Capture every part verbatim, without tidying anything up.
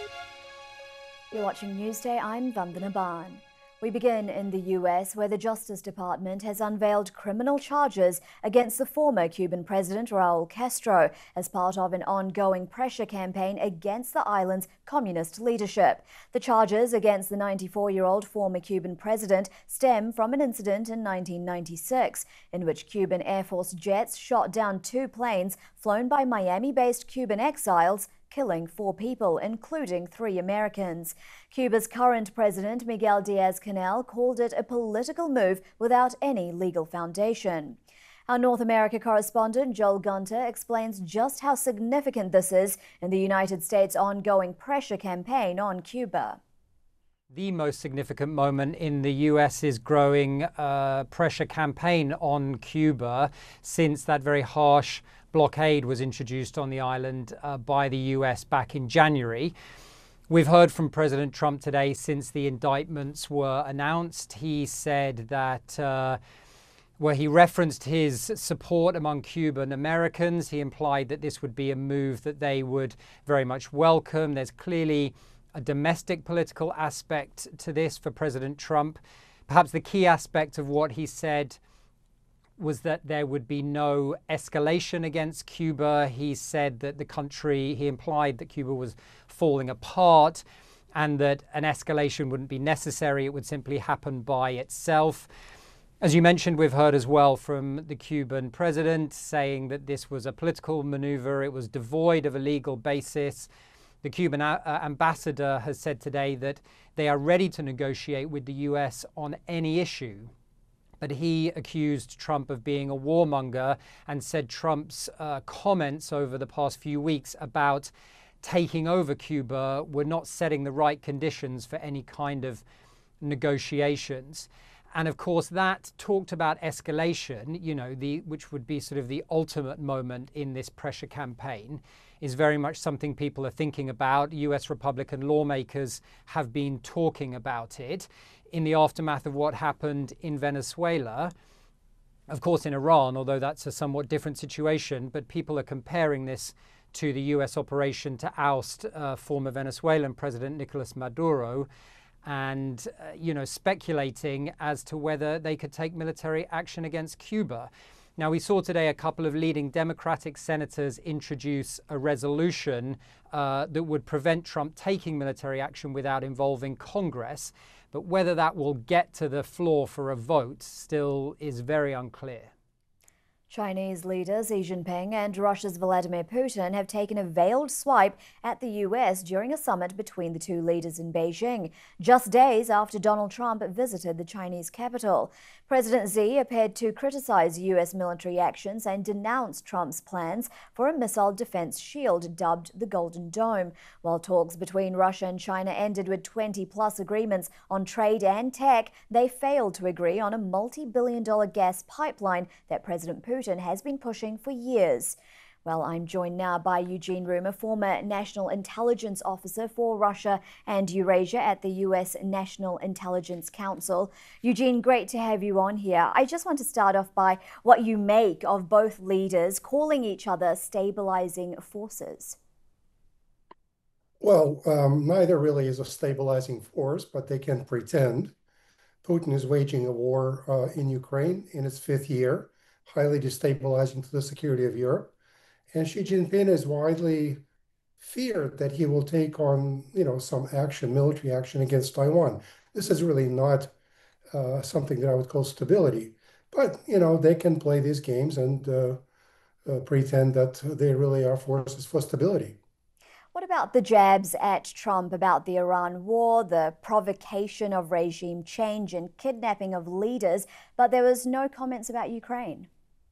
You're watching Newsday. I'm Vandana Ban. We begin in the U S, where the Justice Department has unveiled criminal charges against the former Cuban president Raul Castro as part of an ongoing pressure campaign against the island's communist leadership. The charges against the ninety-four-year-old former Cuban president stem from an incident in nineteen ninety-six in which Cuban Air Force jets shot down two planes flown by Miami-based Cuban exiles, killing four people, including three Americans. Cuba's current president, Miguel Diaz-Canel, called it a political move without any legal foundation. Our North America correspondent, Joel Gunter, explains just how significant this is in the United States' ongoing pressure campaign on Cuba. The most significant moment in the U S's growing uh, pressure campaign on Cuba since that very harsh blockade was introduced on the island uh, by the U S back in January. We've heard from President Trump today since the indictments were announced. He said that uh, where he referenced his support among Cuban Americans, he implied that this would be a move that they would very much welcome. There's clearly a domestic political aspect to this for President Trump. Perhaps the key aspect of what he said was that there would be no escalation against Cuba. He said that the country, he implied that Cuba was falling apart and that an escalation wouldn't be necessary. It would simply happen by itself. As you mentioned, we've heard as well from the Cuban president saying that this was a political maneuver. It was devoid of a legal basis. The Cuban uh, ambassador has said today that they are ready to negotiate with the U S on any issue. But he accused Trump of being a warmonger and said Trump's uh, comments over the past few weeks about taking over Cuba were not setting the right conditions for any kind of negotiations. And of course, that talked about escalation, you know, the which would be sort of the ultimate moment in this pressure campaign, is very much something people are thinking about. U S Republican lawmakers have been talking about it in the aftermath of what happened in Venezuela. Of course, in Iran, although that's a somewhat different situation, but people are comparing this to the U S operation to oust uh, former Venezuelan President Nicolas Maduro, and, uh, you know, speculating as to whether they could take military action against Cuba. Now, we saw today a couple of leading Democratic senators introduce a resolution uh, that would prevent Trump taking military action without involving Congress. But whether that will get to the floor for a vote still is very unclear. Chinese leaders Xi Jinping and Russia's Vladimir Putin have taken a veiled swipe at the U S during a summit between the two leaders in Beijing, just days after Donald Trump visited the Chinese capital. President Xi appeared to criticize U S military actions and denounce Trump's plans for a missile defense shield dubbed the Golden Dome. While talks between Russia and China ended with twenty plus agreements on trade and tech, they failed to agree on a multi-billion dollar gas pipeline that President Putin has been pushing for years. Well, I'm joined now by Eugene Roomer, former National Intelligence Officer for Russia and Eurasia at the U S National Intelligence Council. Eugene, great to have you on here. I just want to start off by what you make of both leaders calling each other stabilizing forces. Well, um, neither really is a stabilizing force, but they can pretend. Putin is waging a war uh, in Ukraine in its fifth year, highly destabilizing to the security of Europe. And Xi Jinping is widely feared that he will take on, you know, some action, military action against Taiwan. This is really not uh, something that I would call stability. But, you know, they can play these games and uh, uh, pretend that they really are forces for stability. What about the jabs at Trump about the Iran war, the provocation of regime change and kidnapping of leaders, but there was no comments about Ukraine?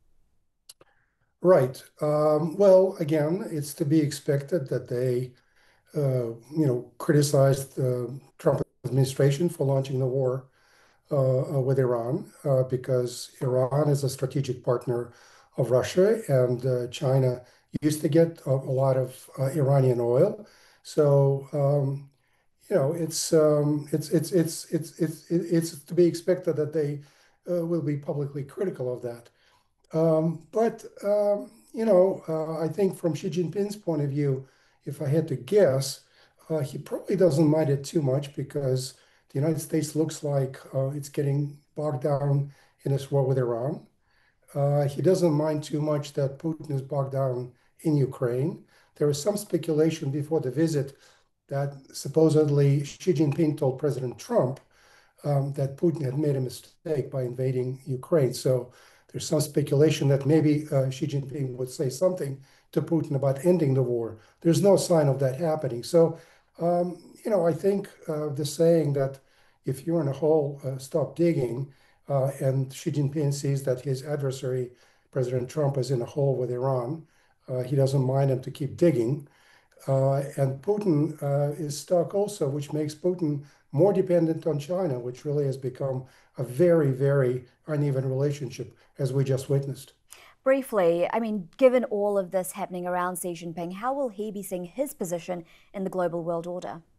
Right. Um, well, again, it's to be expected that they, uh, you know, criticized the Trump administration for launching the war uh, with Iran uh, because Iran is a strategic partner of Russia, and uh, China used to get a, a lot of uh, Iranian oil. So, um, you know, it's um, it's it's it's it's it's it's to be expected that they uh, will be publicly critical of that. Um, but, um, you know, uh, I think from Xi Jinping's point of view, if I had to guess, Uh, he probably doesn't mind it too much because the United States looks like uh, it's getting bogged down in this war with Iran. Uh, he doesn't mind too much that Putin is bogged down in Ukraine. There was some speculation before the visit that supposedly Xi Jinping told President Trump um, that Putin had made a mistake by invading Ukraine. So there's some speculation that maybe uh, Xi Jinping would say something to Putin about ending the war. There's no sign of that happening. So, um, you know, I think uh, the saying that if you're in a hole, uh, stop digging, uh, and Xi Jinping sees that his adversary, President Trump, is in a hole with Iran, uh, he doesn't mind him to keep digging. Uh, and Putin uh, is stuck also, which makes Putin more dependent on China, which really has become a very, very uneven relationship, as we just witnessed. Briefly, I mean, given all of this happening around Xi Jinping, how will he be seeing his position in the global world order?